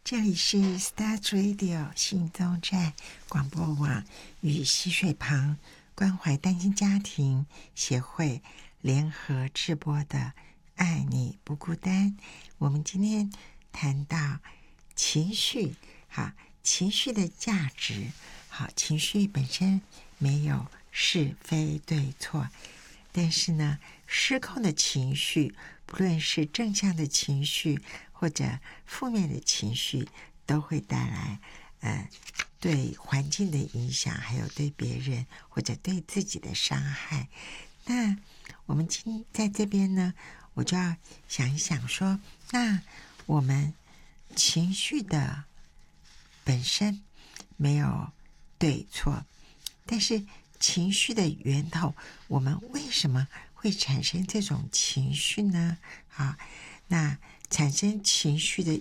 这里是 Start Radio 信宗站广播网与溪水旁关怀单亲家庭协会联合制播的爱你不孤单。我们今天谈到情绪，好，情绪的价值，好，情绪本身没有是非对错，但是呢，失控的情绪，不论是正向的情绪或者负面的情绪，都会带来对环境的影响，还有对别人或者对自己的伤害。那我们今天在这边呢，我就要想一想说，那我们情绪的本身没有对错，但是情绪的源头，我们为什么会产生这种情绪呢？那产生情绪的